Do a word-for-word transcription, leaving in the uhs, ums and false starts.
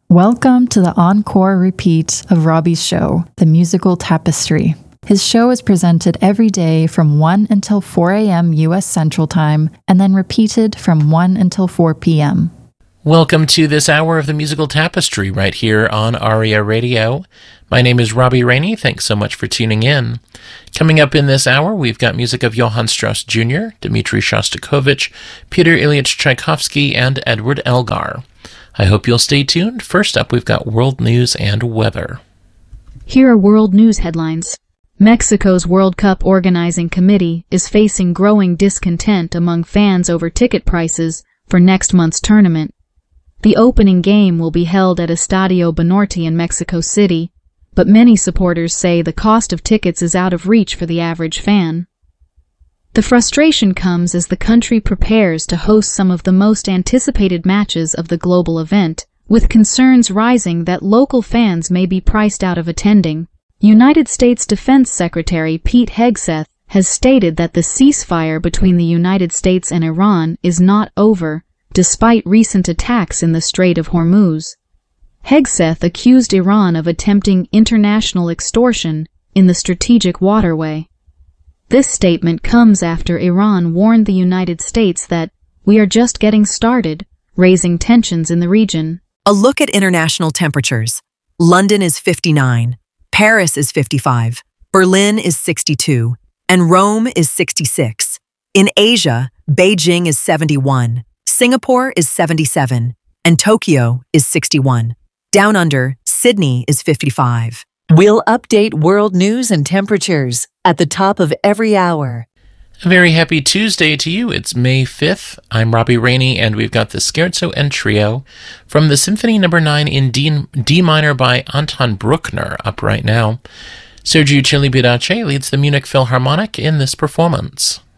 Welcome to the encore repeat of Robbie's show, The Musical Tapestry. His show is presented every day from one until four a.m. U S Central Time, and then repeated from one until four p.m. Welcome to this hour of The Musical Tapestry right here on Aria Radio. My name is Robbie Rainey. Thanks so much for tuning in. Coming up in this hour, we've got music of Johann Strauss Junior, Dmitri Shostakovich, Peter Ilyich Tchaikovsky, and Edward Elgar. I hope you'll stay tuned. First up, we've got world news and weather. Here are world news headlines. Mexico's World Cup Organizing Committee is facing growing discontent among fans over ticket prices for next month's tournament. The opening game will be held at Estadio Banorte in Mexico City, but many supporters say the cost of tickets is out of reach for the average fan. The frustration comes as the country prepares to host some of the most anticipated matches of the global event, with concerns rising that local fans may be priced out of attending. United States Defense Secretary Pete Hegseth has stated that the ceasefire between the United States and Iran is not over, despite recent attacks in the Strait of Hormuz. Hegseth accused Iran of attempting international extortion in the strategic waterway. This statement comes after Iran warned the United States that we are just getting started, raising tensions in the region. A look at international temperatures. London is fifty-nine, Paris is fifty-five, Berlin is sixty-two, and Rome is sixty-six. In Asia, Beijing is seventy-one, Singapore is seventy-seven, and Tokyo is sixty-one. Down under, Sydney is fifty-five. We'll update world news and temperatures at the top of every hour. A very happy Tuesday to you. It's May fifth. I'm Robbie Rainey, and we've got the Scherzo and Trio from the Symphony Number nine in D, D minor by Anton Bruckner up right now. Sergiu Celibidache leads the Munich Philharmonic in this performance.